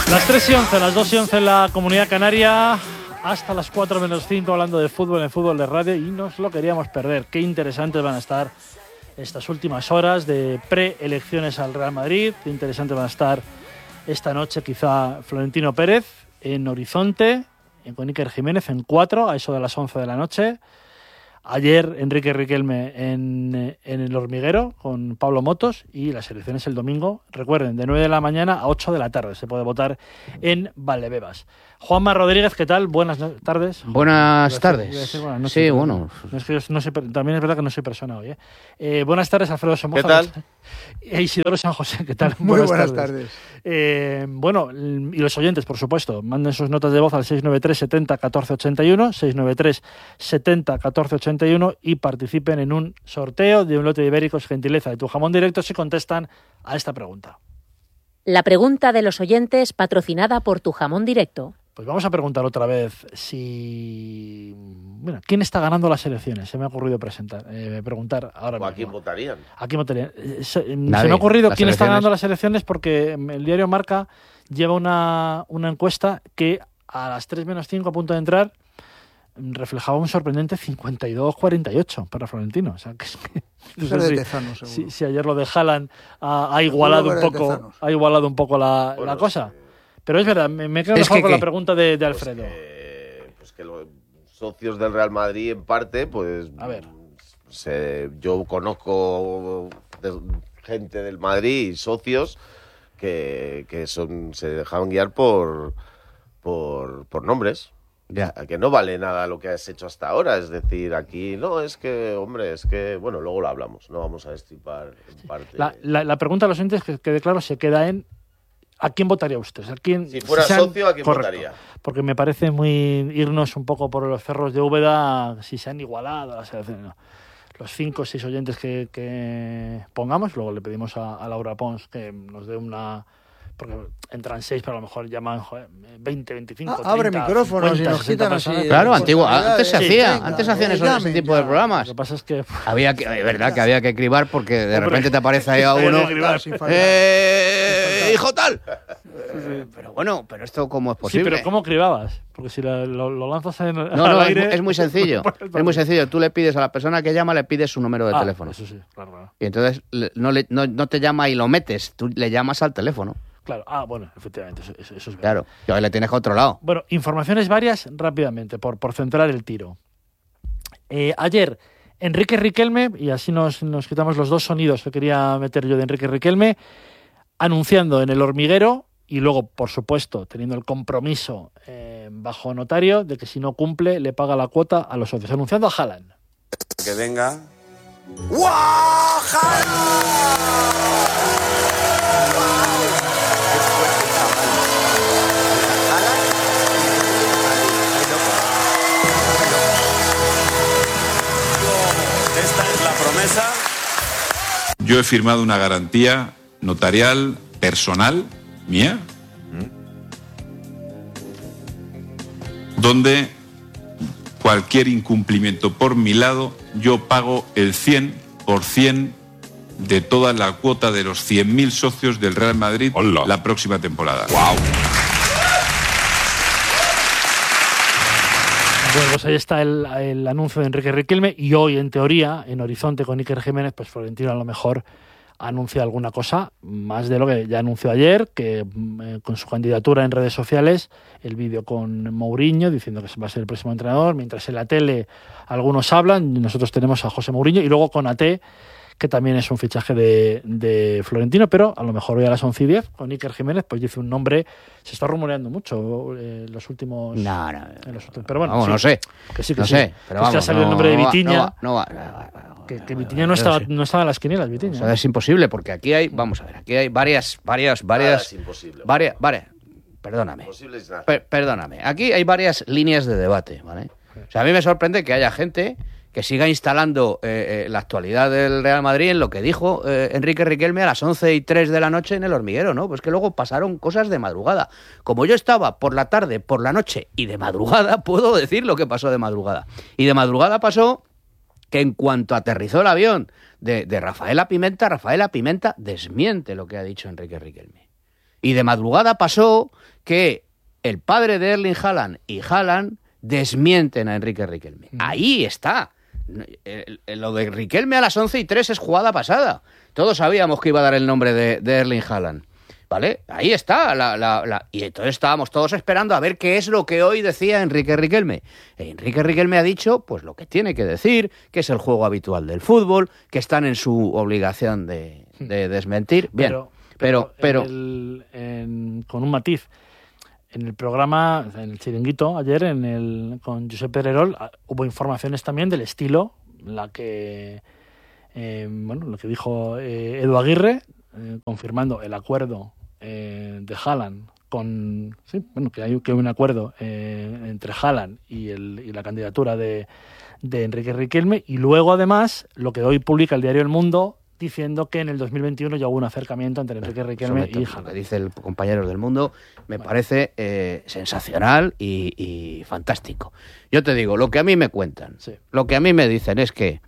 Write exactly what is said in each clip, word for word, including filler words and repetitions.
Las tres y once, las dos y once en la Comunidad Canaria, hasta las cuatro menos cinco hablando de fútbol en Fútbol de Radio y nos lo queríamos perder. Qué interesantes van a estar estas últimas horas de preelecciones al Real Madrid, qué interesantes van a estar esta noche quizá Florentino Pérez en Horizonte, con Iker Jiménez en cuatro, a eso de las once de la noche. Ayer Enrique Riquelme en, en El Hormiguero con Pablo Motos y las elecciones el domingo, recuerden, de nueve de la mañana a ocho de la tarde. Se puede votar en Valdebebas. Juanma Rodríguez, ¿qué tal? Buenas tardes. Buenas decir, tardes. Decir, bueno, no sí, sé, bueno. No es que yo no sé, también es verdad que no soy persona hoy. ¿eh? Eh, buenas tardes, Alfredo Somoza. ¿Qué tal? E Isidoro San José, ¿qué tal? Muy buenas, buenas tardes. tardes. Eh, bueno, y los oyentes, por supuesto, manden sus notas de voz al seis nueve tres setenta catorce ochenta y uno, seis nueve tres setenta catorce ochenta y uno y participen en un sorteo de un lote de ibéricos gentileza de Tu Jamón Directo si contestan a esta pregunta. La pregunta de los oyentes patrocinada por Tu Jamón Directo. Pues vamos a preguntar otra vez si... Bueno, ¿quién está ganando las elecciones? Se me ha ocurrido presentar, eh, preguntar ahora mismo. ¿A quién votarían? ¿A quién votarían? Se, se me ha ocurrido quién está ganando las elecciones porque el diario Marca lleva una, una encuesta que a las tres menos cinco a punto de entrar reflejaba un sorprendente cincuenta y dos cuarenta y ocho para Florentino. O sea, que es que... No sé si, Tezano, si, si ayer lo de Haaland ha, ha igualado un poco, ha igualado un poco la, bueno, la cosa. Sí. Pero es verdad, me, me quedo es mejor que, con ¿qué? la pregunta de, de Alfredo. Pues que, pues que los socios del Real Madrid, en parte, pues... A ver. Se, yo conozco de, gente del Madrid y socios que, que son se dejaban guiar por, por, por nombres. Ya. Que no vale nada lo que has hecho hasta ahora. Es decir, aquí, no, es que, hombre, es que... Bueno, luego lo hablamos, no vamos a destripar en parte. La, la, la pregunta a los oyentes, que quede claro, se queda en... ¿A quién votaría usted? ¿A quién, si fuera si sean, socio, ¿a quién correcto, votaría? Porque me parece muy irnos un poco por los cerros de Úbeda, si se han igualado las elecciones. No. Los cinco o seis oyentes que, que pongamos, luego le pedimos a, a Laura Pons que nos dé una... Porque entran seis, pero a lo mejor llaman joder, veinte, veinticinco, ah, abre treinta, micrófonos cincuenta, y nos quitan así. Claro, antiguo, antes se sí, hacía, venga, antes hacían esos, ese tipo ya. de programas. Lo que pasa es que... Había que, es verdad que había que cribar porque de Hombre, repente te aparece ahí a uno... ¡Eh, hijo tal! Pero bueno, pero esto cómo es posible. Sí, pero ¿cómo cribabas? Porque si lo, lo, lo lanzas en, no, al no, aire... Es, es muy sencillo. Es muy sencillo. Tú le pides a la persona que llama, le pides su número de ah, teléfono. Eso sí, claro, claro. Y entonces no, le, no, no te llama y lo metes, tú le llamas al teléfono. Claro, ah, bueno, efectivamente, eso, eso, eso es verdad. Claro, y ahí le tienes controlado. Bueno, informaciones varias rápidamente, por, por centrar el tiro. Eh, ayer, Enrique Riquelme, y así nos, nos quitamos los dos sonidos que quería meter yo de Enrique Riquelme, anunciando en El Hormiguero, y luego, por supuesto, teniendo el compromiso eh, bajo notario de que si no cumple, le paga la cuota a los socios, anunciando a Haaland. Que venga. ¡Wow! ¡Haaland! Esta es la promesa. Yo he firmado una garantía notarial personal mía, donde cualquier incumplimiento por mi lado, yo pago el cien por ciento de toda la cuota de los cien mil socios del Real Madrid Hola. La próxima temporada. ¡Wow! Bueno, pues ahí está el, el anuncio de Enrique Riquelme y hoy, en teoría, en Horizonte con Iker Jiménez, pues Florentino a lo mejor anuncia alguna cosa, más de lo que ya anunció ayer, que eh, con su candidatura en redes sociales, el vídeo con Mourinho diciendo que va a ser el próximo entrenador, mientras en la tele algunos hablan, nosotros tenemos a José Mourinho, y luego con A T, que también es un fichaje de, de Florentino, pero a lo mejor hoy a las once y diez, con Iker Jiménez, pues dice un nombre, se está rumoreando mucho eh, los últimos... No, no, en los últimos, pero bueno, vamos, sí, no sé, que sí, que no sí, sé, pero que vamos, ha salido no, el nombre de no va, Vitinha, no va, no va, no va, que, que Vitinha no estaba, no estaba en las quinielas, Vitinha. O sea, es imposible, porque aquí hay, vamos a ver, aquí hay varias, varias, varias... es imposible. Varias, varias, perdóname, Imposible es nada. per, perdóname, aquí hay varias líneas de debate, ¿vale? O sea, a mí me sorprende que haya gente que siga instalando eh, eh, la actualidad del Real Madrid en lo que dijo eh, Enrique Riquelme a las once y tres de la noche en El Hormiguero, ¿no? Pues que luego pasaron cosas de madrugada. Como yo estaba por la tarde, por la noche y de madrugada, puedo decir lo que pasó de madrugada. Y de madrugada pasó que en cuanto aterrizó el avión de, de Rafaela Pimenta, Rafaela Pimenta desmiente lo que ha dicho Enrique Riquelme. Y de madrugada pasó que el padre de Erling Haaland y Haaland desmienten a Enrique Riquelme. Mm. Ahí está. Lo de Riquelme a las once y tres es jugada pasada. Todos sabíamos que iba a dar el nombre de, de Erling Haaland. ¿Vale? Ahí está. La, la, la... Y entonces estábamos todos esperando a ver qué es lo que hoy decía Enrique Riquelme. Enrique Riquelme ha dicho pues lo que tiene que decir, que es el juego habitual del fútbol, que están en su obligación de, de desmentir. Bien, pero... pero, pero, pero... El, en, con un matiz. En el programa, en el Chiringuito, ayer, en el con Josep Pedrerol, hubo informaciones también del estilo, la que, eh, bueno, lo que dijo eh, Edu Aguirre, eh, confirmando el acuerdo eh, de Haaland con, sí, bueno, que hay, que hay un acuerdo eh, entre Haaland y, el, y la candidatura de, de Enrique Riquelme, y luego además lo que hoy publica el diario El Mundo, diciendo que en el dos mil veintiuno ya hubo un acercamiento entre Enrique Riquelme y Haaland. Lo que dice el compañero del Mundo me bueno. parece eh, sensacional y, y fantástico. Yo te digo, lo que a mí me cuentan, sí. lo que a mí me dicen es que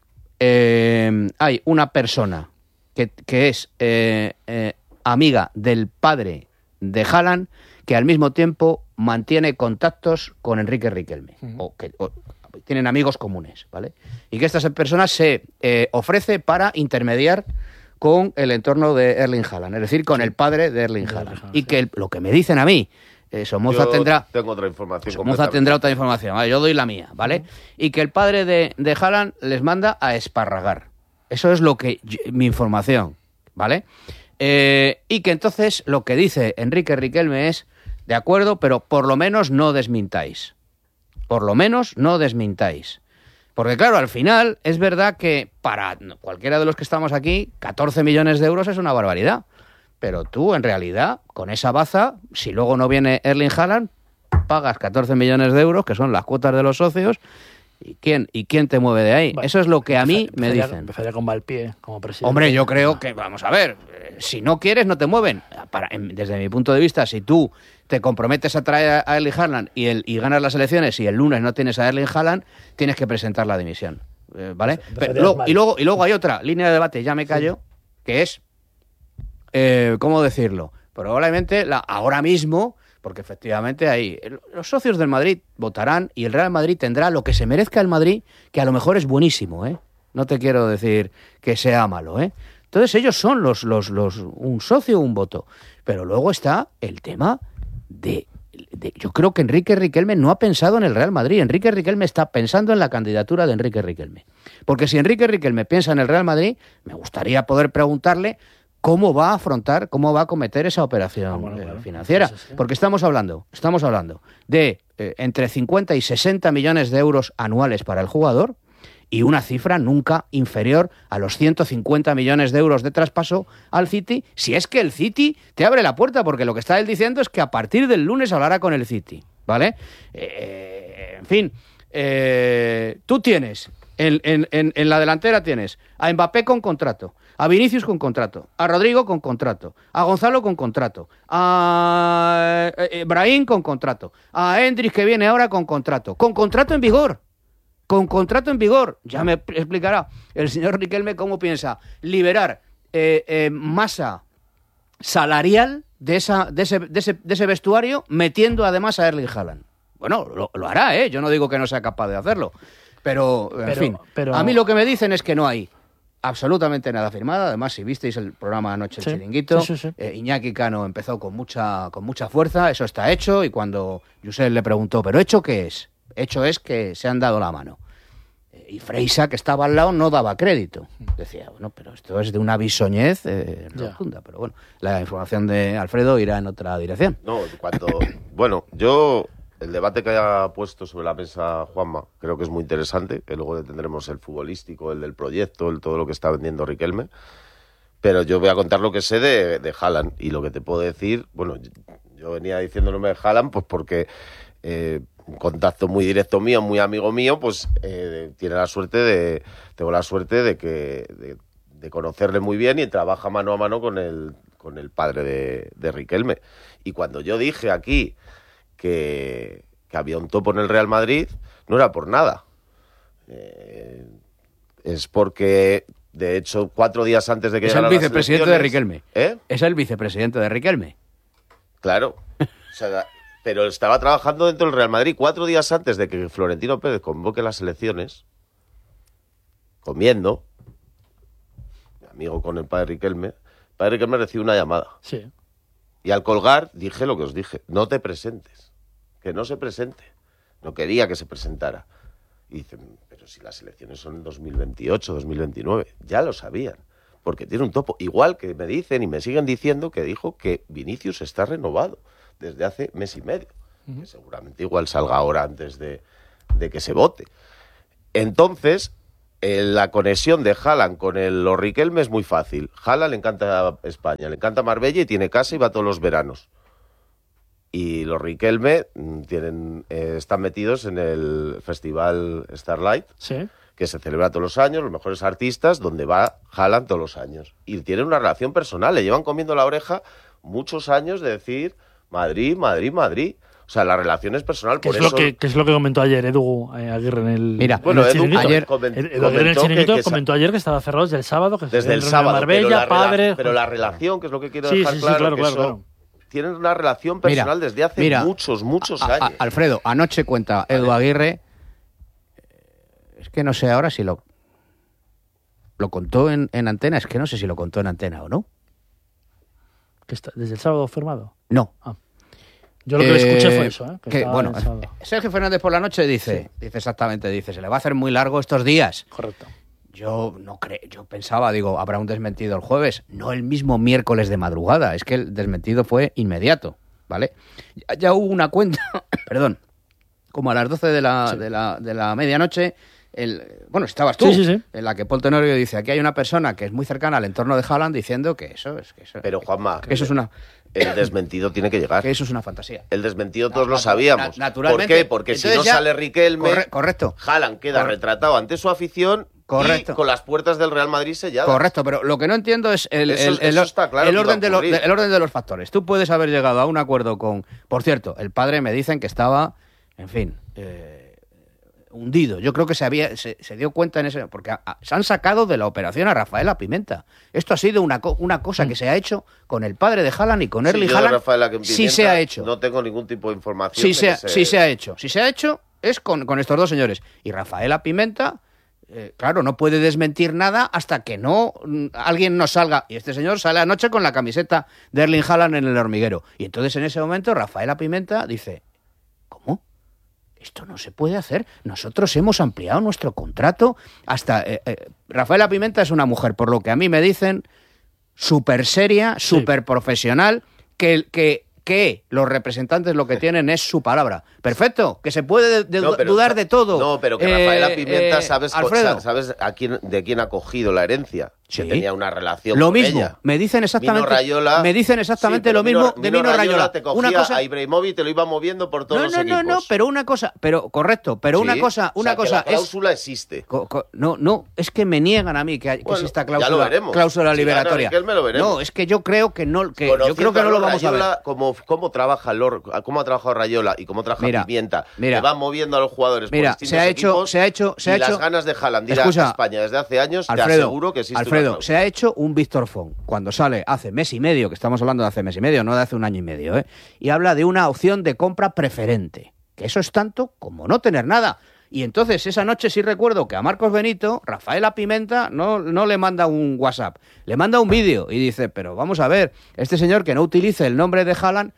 eh, hay una persona que, que es eh, eh, amiga del padre de Haaland que al mismo tiempo mantiene contactos con Enrique Riquelme. Uh-huh. o que o, tienen amigos comunes, ¿vale? Y que esta persona se eh, ofrece para intermediar con el entorno de Erling Haaland, es decir, con sí. el padre de Erling Haaland. Sí. Y que el, lo que me dicen a mí, eh, Somoza yo tendrá... tengo otra información. Somoza tendrá otra información, ¿vale? Yo doy la mía, ¿vale? Uh-huh. Y que el padre de, de Haaland les manda a esparragar. Eso es lo que yo, mi información, ¿vale? Eh, y que entonces lo que dice Enrique Riquelme es, de acuerdo, pero por lo menos no desmintáis. Por lo menos no desmintáis. Porque claro, al final es verdad que para cualquiera de los que estamos aquí, catorce millones de euros es una barbaridad. Pero tú, en realidad, con esa baza, si luego no viene Erling Haaland, pagas catorce millones de euros, que son las cuotas de los socios, ¿y quién, y quién te mueve de ahí? Bueno, eso es lo que a mí empezaría, me dicen. Empezaría con Valpie como presidente. Hombre, yo creo que, vamos a ver, si no quieres, no te mueven. Para, desde mi punto de vista, si tú te comprometes a traer a Erling Haaland y, el, y ganas las elecciones y el lunes no tienes a Erling Haaland, tienes que presentar la dimisión, eh, ¿vale? Pero luego, y, luego, y luego hay otra línea de debate, ya me callo, sí. que es, eh, ¿cómo decirlo? Probablemente la, ahora mismo, porque efectivamente hay los socios del Madrid votarán y el Real Madrid tendrá lo que se merezca el Madrid, que a lo mejor es buenísimo, ¿eh? No te quiero decir que sea malo, ¿eh? Entonces ellos son los, los, los un socio o un voto. Pero luego está el tema de, de... Yo creo que Enrique Riquelme no ha pensado en el Real Madrid. Enrique Riquelme está pensando en la candidatura de Enrique Riquelme. Porque si Enrique Riquelme piensa en el Real Madrid, me gustaría poder preguntarle cómo va a afrontar, cómo va a cometer esa operación ah, bueno, claro. eh, financiera. Sí, sí, sí. Porque estamos hablando, estamos hablando de eh, entre cincuenta y sesenta millones de euros anuales para el jugador, y una cifra nunca inferior a los ciento cincuenta millones de euros de traspaso al City, si es que el City te abre la puerta, porque lo que está él diciendo es que a partir del lunes hablará con el City, ¿vale? Eh, en fin, eh, tú tienes, en, en, en, en la delantera tienes a Mbappé con contrato, a Vinicius con contrato, a Rodrigo con contrato, a Gonzalo con contrato, a Brahim con contrato, a Endrick que viene ahora con contrato, con contrato en vigor. Con contrato en vigor, ya me explicará el señor Riquelme cómo piensa liberar eh, eh, masa salarial de, esa, de, ese, de, ese, de ese vestuario, metiendo además a Erling Haaland. Bueno, lo, lo hará, ¿eh? Yo no digo que no sea capaz de hacerlo, pero, en pero, fin, pero... a mí lo que me dicen es que no hay absolutamente nada firmado. Además, si visteis el programa anoche, el sí, Chiringuito, sí, sí, sí. Eh, Iñaki Cano empezó con mucha, con mucha fuerza, eso está hecho, y cuando Josep le preguntó, ¿pero hecho qué es? Hecho es que se han dado la mano. Y Freisa, que estaba al lado, no daba crédito. Decía, bueno, pero esto es de una bisoñez eh, rotunda. Pero bueno, la información de Alfredo irá en otra dirección. No, cuando... bueno, yo... El debate que haya puesto sobre la mesa Juanma creo que es muy interesante, que luego tendremos el futbolístico, el del proyecto, el todo lo que está vendiendo Riquelme. Pero yo voy a contar lo que sé de, de Haaland. Y lo que te puedo decir, bueno, yo venía diciendo nombre de Haaland pues porque... Eh, un contacto muy directo mío, muy amigo mío, pues eh, tiene la suerte de, tengo la suerte de que de, de conocerle muy bien y trabaja mano a mano con el, con el padre de, de Riquelme. Y cuando yo dije aquí que, que había un topo en el Real Madrid, no era por nada. Eh, es porque, de hecho, cuatro días antes de que es llegara el vicepresidente de Riquelme. ¿Eh? Es el vicepresidente de Riquelme. Claro. O sea, pero estaba trabajando dentro del Real Madrid cuatro días antes de que Florentino Pérez convoque las elecciones, comiendo, mi amigo con el padre Riquelme, el padre Riquelme recibe una llamada. Sí. Y al colgar dije lo que os dije, no te presentes, que no se presente. No quería que se presentara. Y dicen, pero si las elecciones son en dos mil veintiocho, dos mil veintinueve, ya lo sabían, porque tiene un topo. Igual que me dicen y me siguen diciendo que dijo que Vinicius está renovado desde hace mes y medio, uh-huh. que seguramente igual salga ahora antes de, de que se vote. Entonces, eh, la conexión de Haaland con el los Riquelme es muy fácil. Haaland le encanta España, le encanta Marbella y tiene casa y va todos los veranos. Y los Riquelme tienen, eh, están metidos en el festival Starlight, sí. que se celebra todos los años, los mejores artistas, donde va Haaland todos los años. Y tienen una relación personal, le llevan comiendo la oreja muchos años de decir Madrid, Madrid, Madrid. O sea, la relación es personal. ¿Qué, por es, eso... lo que, ¿Qué es lo que comentó ayer Edu eh, Aguirre en el Mira, bueno, en el Edu chiringuito? ayer coment- Edu Aguirre en el chiringuito que, que comentó ayer que estaba cerrado desde el sábado. Que desde el se sábado, Marbella, pero, la padre, rela- pero la relación, que es lo que quiero sí, dejar sí, sí, claro, claro, que claro, eso, claro. tienen una relación personal mira, desde hace mira, muchos, muchos a, a, años. Alfredo, anoche cuenta Edu Vale. Aguirre, es que no sé ahora si lo lo contó en, en antena, es que no sé si lo contó en antena o no. Que está desde el sábado firmado. No. Ah. Yo lo que Eh, le escuché fue eso, ¿eh? Que que, estaba bueno, el sábado. Sergio Fernández por la noche dice, Sí. dice exactamente, dice, se le va a hacer muy largo estos días. Correcto. Yo no creo, yo pensaba, digo, habrá un desmentido el jueves, no el mismo miércoles de madrugada, es que el desmentido fue inmediato, ¿vale? Ya, ya hubo una cuenta, perdón, como a las doce de la, Sí. de la, de la medianoche, el, bueno, estabas tú, Sí, sí, sí. en la que Paul Tenorio dice, aquí hay una persona que es muy cercana al entorno de Haaland diciendo que eso es que eso, Pero, Juanma, que eso es una el desmentido tiene que llegar. que eso es una fantasía. El desmentido todos Na- lo sabíamos. na- naturalmente. ¿Por qué? Porque Entonces si no ya- sale Riquelme, Corre- correcto. Haaland queda Corre- retratado ante su afición Correcto. y con las puertas del Real Madrid selladas. Correcto, pero lo que no entiendo es el, Eso- el- el- eso está claro el que iba a orden de los, ocurrir. el orden de los factores. Tú puedes haber llegado a un acuerdo con... Por cierto, el padre me dicen que estaba, en fin, eh, hundido. Yo creo que se había se, se dio cuenta en ese... Porque a- a- se han sacado de la operación a Rafaela Pimenta. Esto ha sido una, co- una cosa que se ha hecho con el padre de Haaland y con Sí, Erling yo de Haaland. Rafaela que Sí Pimienta se ha hecho. No tengo ningún tipo de información. Sí de se, que ha- sí se ha hecho. Si se ha hecho es con, con estos dos señores. Y Rafaela Pimenta, eh, claro, no puede desmentir nada hasta que no mm, alguien nos salga. Y este señor sale anoche con la camiseta de Erling Haaland en el hormiguero. Y entonces en ese momento Rafaela Pimenta dice, ¿cómo? Esto no se puede hacer. Nosotros hemos ampliado nuestro contrato hasta... Eh, eh, Rafaela Pimenta es una mujer, por lo que a mí me dicen, súper seria, Sí. súper profesional, que, que, que los representantes lo que tienen es su palabra. Perfecto, que se puede de- de- No, pero dudar sa- de todo. No, pero que Eh, Rafaela Pimienta, eh, ¿sabes, co- Alfredo, sa- ¿sabes a quién, de quién ha cogido la herencia? Sí. Que tenía una relación lo con mismo. ella. Me dicen exactamente, Mino Raiola, me dicen exactamente sí, pero lo mismo de Mino Raiola. te cogía Una cosa, a Ibrahimovic y te lo iba moviendo por todos no, los no, equipos. no, no, pero una cosa, pero correcto, pero Sí, una cosa, o una sea, que cosa la es cláusula existe. Co- co- No, no, es que me niegan a mí que, hay, que Bueno, exista ya cláusula, lo veremos. cláusula Si liberatoria. gana Riquelme, lo veremos. No, es que yo creo que no, que yo Conociendo creo que no a lo vamos a ver. Raiola, Cómo, cómo trabaja Lor, cómo ha trabajado Rayola y cómo trabaja Mira, Pimienta, mira. que van moviendo a los jugadores Mira, por distintos se ha hecho, equipos, se ha hecho, se y ha hecho. las ganas de Haaland de ir Escucha, a España desde hace años, te Alfredo, aseguro que existe una Alfredo, cláusula. se ha hecho un Víctor Font cuando sale hace mes y medio, que estamos hablando de hace mes y medio, no de hace un año y medio, ¿eh? Y habla de una opción de compra preferente, que eso es tanto como no tener nada. Y entonces esa noche sí recuerdo que a Marcos Benito, Rafaela Pimenta no, no le manda un WhatsApp, le manda un vídeo y dice, pero vamos a ver, este señor que no utilice el nombre de Haaland,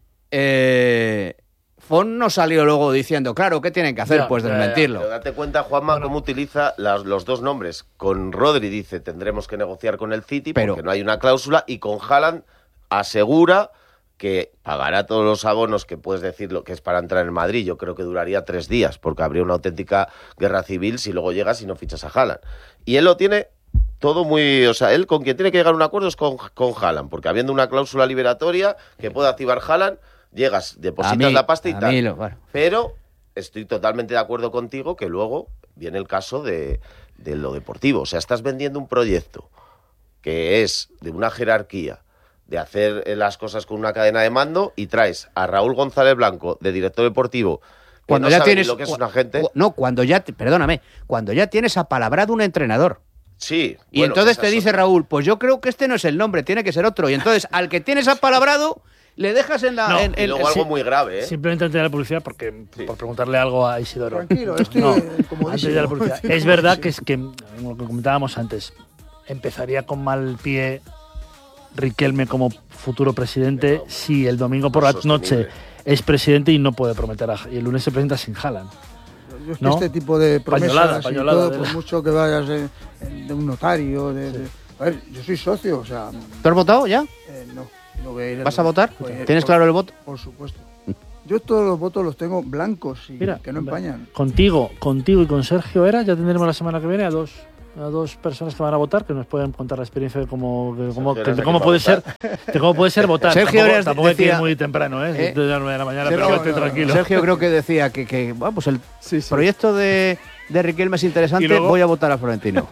eh, Font no salió luego diciendo, claro, ¿qué tienen que hacer? Ya, Pues ya, ya, desmentirlo. Pero date cuenta, Juanma, cómo utiliza las- los dos nombres. Con Rodri dice, tendremos que negociar con el City Pero- porque no hay una cláusula, y con Haaland asegura que pagará todos los abonos, que puedes decir lo que es para entrar en Madrid. Yo creo que duraría tres días, porque habría una auténtica guerra civil si luego llegas y no fichas a Haaland. Y él lo tiene todo muy... O sea, él con quien tiene que llegar a un acuerdo es con, con Haaland, porque habiendo una cláusula liberatoria que pueda activar Haaland, llegas, depositas A mí- la pasta y a tal. mí lo- bueno. Pero estoy totalmente de acuerdo contigo que luego viene el caso de, de lo deportivo. O sea, estás vendiendo un proyecto que es de una jerarquía, de hacer eh, las cosas con una cadena de mando, y traes a Raúl González Blanco, de director deportivo, que Cuando no ya sabe tienes ni lo que es cu- un agente. cu- No, cuando ya, te- perdóname, cuando ya tienes apalabrado un entrenador. Sí. Y bueno, entonces esas te son- dice Raúl, pues yo creo que este no es el nombre, tiene que ser otro. Y entonces al que tienes apalabrado le dejas en la... No, en, Y en- luego sí. algo muy grave, ¿eh? Simplemente antes de la publicidad, porque Sí. por preguntarle algo a Isidoro. Tranquilo, estoy No, comodísimo. antes de la publicidad. Estoy Es verdad que comodísimo. es que, lo que comentábamos antes, empezaría con mal pie Riquelme como futuro presidente si el domingo por no la es noche sostenible. es presidente y no puede prometer a, y el lunes se presenta sin Haaland. Yo es que ¿no? este tipo de promesas Pañolada, y pañolada todo, de por la- mucho que vayas de, de un notario, de, de- a ver, yo soy socio, o sea, ¿Tú has votado ya? eh, no, no voy a ir al- ¿Vas a votar? voy a- ¿Tienes por- claro el voto? Por supuesto. Yo todos los votos los tengo blancos y Mira, que no empañan. Contigo, contigo y con Sergio Era ya tendremos la semana que viene a dos a dos personas que van a votar que nos pueden contar la experiencia de cómo de cómo, Sergio que- Era de es cómo el que puede va a ser de cómo puede ser votar. Sergio tampoco, Eras tampoco hay que ir decía- muy temprano, ¿eh? ¿Eh? De las nueve de la mañana, Sergio- pero esté no, no, tranquilo. Sergio creo que decía que, que bueno, pues el Sí, sí. proyecto de, de Riquelme es interesante, Y luego- voy a votar a Florentino.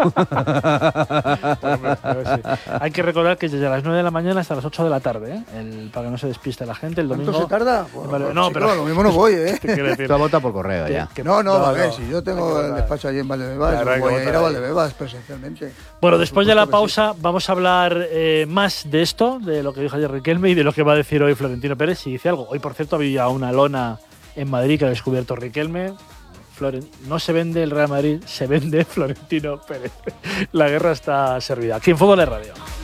A ver si- Hay que recordar que desde las nueve de la mañana hasta las ocho de la tarde, ¿eh? El, para que no se despiste la gente, el ¿Cuánto domingo. se tarda? Bueno, Vale, pues, no, chico, pero- lo mismo no voy, ¿eh? ¿Qué quiere decir? Tú has votado por correo Que- ya. que- No, no, a ver, no, si yo hay tengo que el votar. despacho allí en Valdebebas, Claro, hay que voy a votar ir a ahí. Valdebebas presencialmente. Bueno, Por después de la supuesto que sí. pausa vamos a hablar eh, más de esto, de lo que dijo ayer Riquelme y de lo que va a decir hoy Florentino Pérez, si dice algo. Hoy, por cierto, había una lona en Madrid que ha descubierto Riquelme. Floren- no se vende el Real Madrid, se vende Florentino Pérez. La guerra está servida. Aquí en Fútbol de Radio.